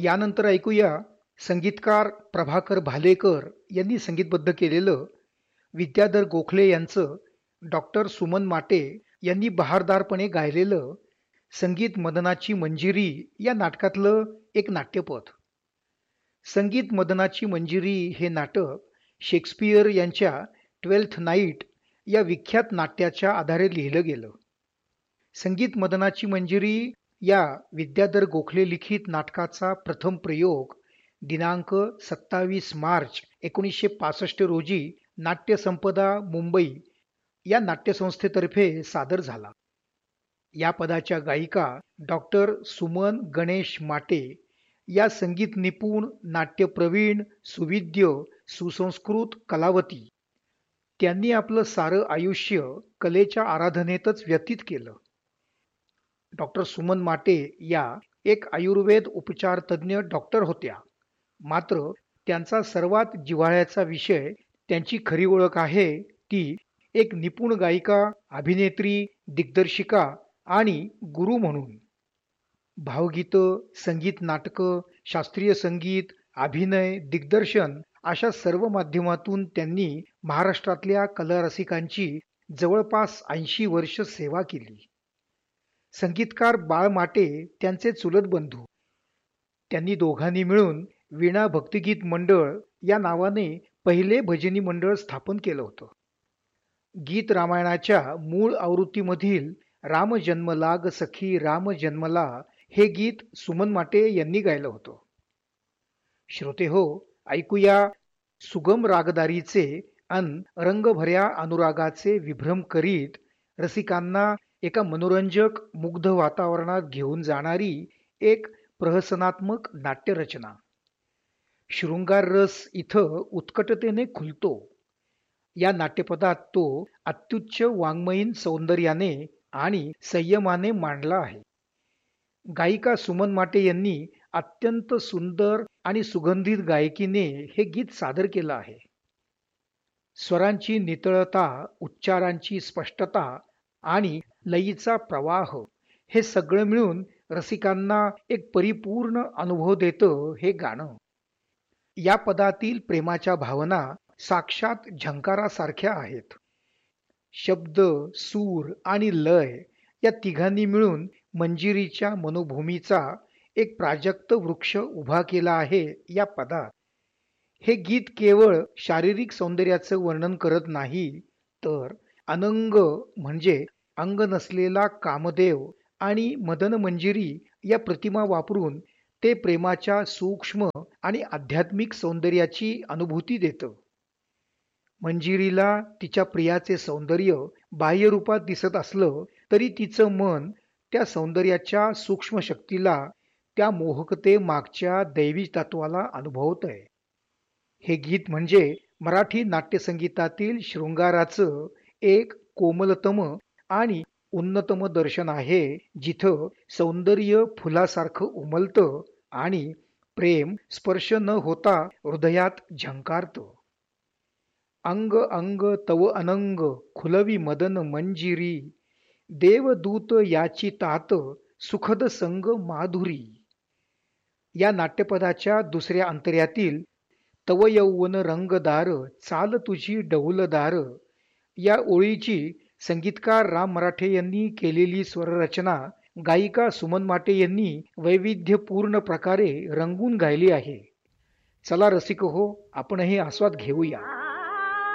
यानंतर ऐकूया संगीतकार प्रभाकर भालेकर यांनी संगीतबद्ध केलेलं विद्याधर गोखले यांचं डॉक्टर सुमन माटे यांनी बहारदारपणे गायलेलं संगीत मदनाची मंजिरी या नाटकातलं एक नाट्यपद. संगीत मदनाची मंजिरी हे नाटक शेक्सपियर यांच्या ट्वेल्थ नाईट या विख्यात नाट्याच्या आधारे लिहिलं गेलं. संगीत मदनाची मंजिरी या विद्याधर गोखले लिखित नाटकाचा प्रथम प्रयोग दिनांक 27 मार्च 1965 रोजी नाट्यसंपदा मुंबई या नाट्यसंस्थेतर्फे सादर झाला. या पदाच्या गायिका डॉक्टर सुमन गणेश माटे या संगीत निपुण, नाट्यप्रवीण, सुविद्य, सुसंस्कृत कलावती. त्यांनी आपलं सारं आयुष्य कलेच्या आराधनेतच व्यतीत केलं. डॉक्टर सुमन माटे या एक आयुर्वेद उपचार तज्ज्ञ डॉक्टर होत्या. मात्र त्यांचा सर्वात जिव्हाळ्याचा विषय, त्यांची खरी ओळख आहे ती एक निपुण गायिका, अभिनेत्री, दिग्दर्शिका आणि गुरु म्हणून. भावगीतं, संगीत नाटकं, शास्त्रीय संगीत, अभिनय, दिग्दर्शन अशा सर्व माध्यमातून त्यांनी महाराष्ट्रातल्या कलारसिकांची जवळपास 80 वर्ष सेवा केली. संगीतकार बाळ माटे त्यांचे चुलत बंधू. त्यांनी दोघांनी मिळून वीणा भक्तिगीत मंडळ या नावाने पहिले भजनी मंडळ स्थापन केलं होतं. गीत रामायणाच्या मूळ आवृत्तीमधील राम जन्मला ग सखी राम जन्मला हे गीत सुमन माटे यांनी गायलं होतं. श्रोते हो, ऐकूया सुगम रागदारीचे अन रंगभऱ्या अनुरागाचे विभ्रम करीत रसिकांना एका मनोरंजक, मुग्ध वातावरणात घेऊन जाणारी एक प्रहसनात्मक नाट्यरचना. शृंगार रस इथं उत्कटतेने खुलतो. या नाट्यपदात तो अत्युच्च वाङ्मयीन सौंदर्याने आणि संयमाने मांडला आहे. गायिका सुमन माटे यांनी अत्यंत सुंदर आणि सुगंधित गायकीने हे गीत सादर केलं आहे. स्वरांची नितळता, उच्चारांची स्पष्टता आणि लयीचा प्रवाह हे सगळं मिळून रसिकांना एक परिपूर्ण अनुभव देतं हे गाणं. या पदातील प्रेमाच्या भावना साक्षात झंकारासारख्या आहेत. शब्द, सूर आणि लय या तिघांनी मिळून मंजिरीच्या मनोभूमीचा एक प्राजक्त वृक्ष उभा केला आहे या पदात. हे गीत केवळ शारीरिक सौंदर्याचं वर्णन करत नाही, तर अनंग म्हणजे अंग नसलेला कामदेव आणि मदन मंजिरी या प्रतिमा वापरून ते प्रेमाच्या सूक्ष्म आणि आध्यात्मिक सौंदर्याची अनुभूती देतं. मंजिरीला तिच्या प्रियाचे सौंदर्य बाह्य रूपात दिसत असलं तरी तिचं मन त्या सौंदर्याच्या सूक्ष्म शक्तीला, त्या मोहकते मागच्या दैवी तत्वाला अनुभवतंय. हे गीत म्हणजे मराठी नाट्यसंगीतातील शृंगाराचं एक कोमलतम आणि उन्नतम दर्शन आहे, जिथं सौंदर्य फुलासारखं उमलतं आणि प्रेम स्पर्श न होता हृदयात झंकारतं. अंग अंग तव अनंग खुलवी मदन मंजिरी देवदूत याची तात सुखद संग माधुरी. या नाट्यपदाच्या दुसऱ्या अंतर्यातील तव यौवन रंगदार चाल तुझी डौलदार या ओळीची संगीतकार राम मराठे यांनी केलेली स्वररचना गायिका सुमन माटे यांनी वैविध्यपूर्ण प्रकारे रंगून गायली आहे. चला रसिक हो, आपणही आस्वाद घेऊया.